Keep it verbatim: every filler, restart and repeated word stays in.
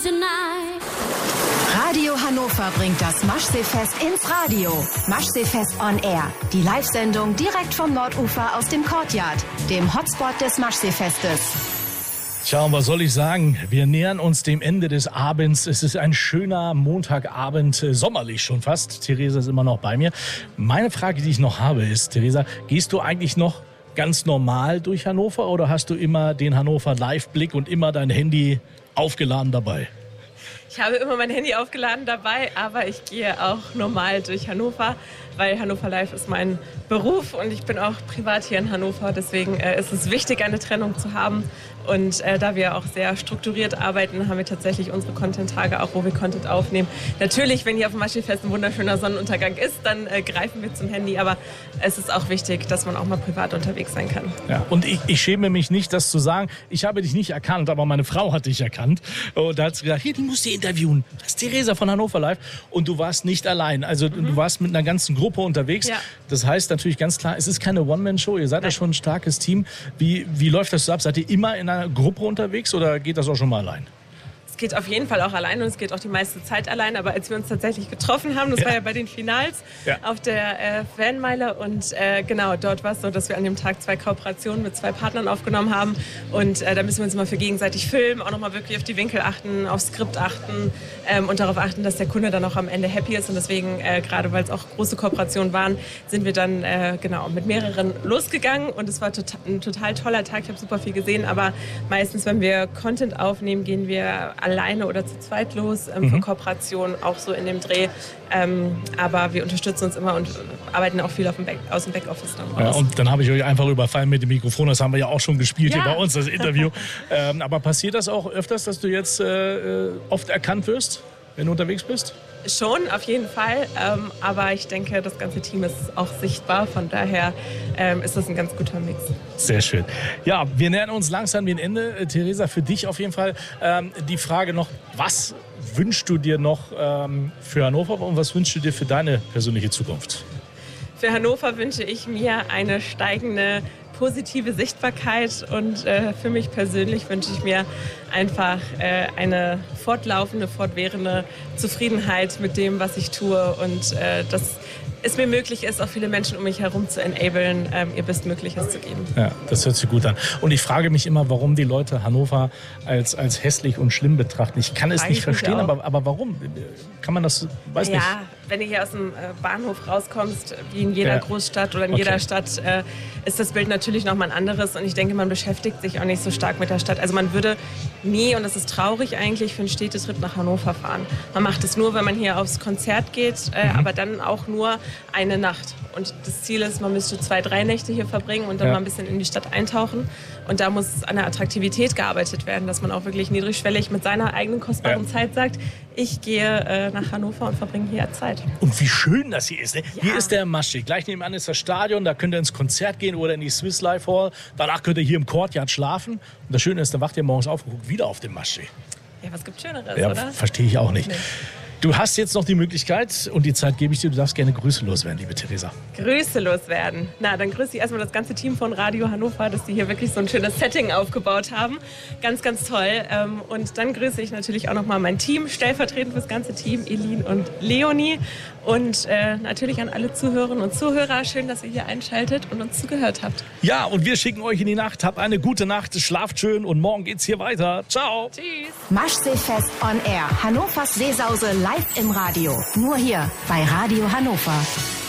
tonight. Radio Hannover bringt das Maschseefest ins Radio. Maschseefest on Air. Die Live-Sendung direkt vom Nordufer aus dem Courtyard, dem Hotspot des Maschseefestes. Tja, und was soll ich sagen? Wir nähern uns dem Ende des Abends. Es ist ein schöner Montagabend, äh, sommerlich schon fast. Theresa ist immer noch bei mir. Meine Frage, die ich noch habe, ist, Theresa, gehst du eigentlich noch ganz normal durch Hannover oder hast du immer den Hannover Live-Blick und immer dein Handy aufgeladen dabei? Ich habe immer mein Handy aufgeladen dabei, aber ich gehe auch normal durch Hannover, weil Hannover Live ist mein Beruf und ich bin auch privat hier in Hannover. Deswegen äh, ist es wichtig, eine Trennung zu haben. Und äh, da wir auch sehr strukturiert arbeiten, haben wir tatsächlich unsere Content-Tage auch, wo wir Content aufnehmen. Natürlich, wenn hier auf dem Maschseefest ein wunderschöner Sonnenuntergang ist, dann äh, greifen wir zum Handy. Aber es ist auch wichtig, dass man auch mal privat unterwegs sein kann. Ja, und ich, ich schäme mich nicht, das zu sagen. Ich habe dich nicht erkannt, aber meine Frau hat dich erkannt. Und da hat sie gesagt, hier, die musst du interviewen. Das ist Theresa von Hannover Live. Und du warst nicht allein. Also mhm. du warst mit einer ganzen Gruppe unterwegs. Ja. Das heißt natürlich ganz klar, es ist keine One-Man-Show. Ihr seid ja schon ein starkes Team. Wie, wie läuft das so ab? Seid ihr immer in einer Gruppe unterwegs oder geht das auch schon mal allein? Es geht auf jeden Fall auch allein und es geht auch die meiste Zeit allein. Aber als wir uns tatsächlich getroffen haben, das ja. war ja bei den Finals ja. auf der äh, Fanmeile und äh, genau, dort war es so, dass wir an dem Tag zwei Kooperationen mit zwei Partnern aufgenommen haben und äh, da müssen wir uns immer für gegenseitig filmen, auch nochmal wirklich auf die Winkel achten, aufs Skript achten ähm, und darauf achten, dass der Kunde dann auch am Ende happy ist und deswegen, äh, gerade weil es auch große Kooperationen waren, sind wir dann äh, genau mit mehreren losgegangen und es war tota- ein total toller Tag, ich habe super viel gesehen, aber meistens, wenn wir Content aufnehmen, gehen wir alleine oder zu zweit los, ähm, mhm. für Kooperationen, auch so in dem Dreh. Ähm, aber wir unterstützen uns immer und arbeiten auch viel auf dem Back, aus dem Backoffice. Dann ja, und dann habe ich euch einfach überfallen mit dem Mikrofon. Das haben wir ja auch schon gespielt ja. hier bei uns, das Interview. ähm, aber passiert das auch öfters, dass du jetzt äh, oft erkannt wirst, wenn du unterwegs bist? Schon, auf jeden Fall. Ähm, aber ich denke, das ganze Team ist auch sichtbar. Von daher ähm, ist das ein ganz guter Mix. Sehr schön. Ja, wir nähern uns langsam dem Ende. Äh, Theresa, für dich auf jeden Fall ähm, die Frage noch, was wünschst du dir noch ähm, für Hannover und was wünschst du dir für deine persönliche Zukunft? Für Hannover wünsche ich mir eine steigende positive Sichtbarkeit und äh, für mich persönlich wünsche ich mir einfach äh, eine fortlaufende, fortwährende Zufriedenheit mit dem, was ich tue und äh, dass es mir möglich ist, auch viele Menschen um mich herum zu enablen, ähm, ihr Bestmögliches zu geben. Ja, das hört sich gut an. Und ich frage mich immer, warum die Leute Hannover als, als hässlich und schlimm betrachten. Ich kann es nicht verstehen, aber, aber warum? Kann man das, weiß ja, nicht. Ja, wenn du hier aus dem Bahnhof rauskommst, wie in jeder ja. Großstadt oder in okay. jeder Stadt, äh, ist das Bild natürlich nochmal ein anderes. Und ich denke, man beschäftigt sich auch nicht so stark mit der Stadt. Also man würde nie, und das ist traurig eigentlich, für einen Städtetrip nach Hannover fahren. Man macht es nur, wenn man hier aufs Konzert geht, äh, mhm. aber dann auch nur eine Nacht. Und das Ziel ist, man müsste zwei, drei Nächte hier verbringen und dann ja. mal ein bisschen in die Stadt eintauchen. Und da muss an der Attraktivität gearbeitet werden, dass man auch wirklich niedrigschwellig mit seiner eigenen kostbaren ja. Zeit sagt, ich gehe äh, nach Hannover und verbringe hier Zeit. Und wie schön das hier ist. Ne? Ja. Hier ist der Maschsee. Gleich nebenan ist das Stadion, da könnt ihr ins Konzert gehen oder in die Swiss Life Hall. Danach könnt ihr hier im Courtyard schlafen. Und das Schöne ist, dann wacht ihr morgens auf und guckt wieder auf den Maschsee. Ja, was gibt Schöneres, ja, oder? Verstehe ich auch nicht. Nee. Du hast jetzt noch die Möglichkeit und die Zeit gebe ich dir. Du darfst gerne Grüße loswerden, liebe Theresa. Grüße loswerden. Na, dann grüße ich erstmal das ganze Team von Radio Hannover, dass die hier wirklich so ein schönes Setting aufgebaut haben. Ganz, ganz toll. Und dann grüße ich natürlich auch nochmal mein Team, stellvertretend für das ganze Team, Elin und Leonie. Und äh, natürlich an alle Zuhörerinnen und Zuhörer. Schön, dass ihr hier einschaltet und uns zugehört habt. Ja, und wir schicken euch in die Nacht. Habt eine gute Nacht, schlaft schön und morgen geht's hier weiter. Ciao. Tschüss. Maschseefest on Air. Hannovers Seesause live im Radio. Nur hier bei Radio Hannover.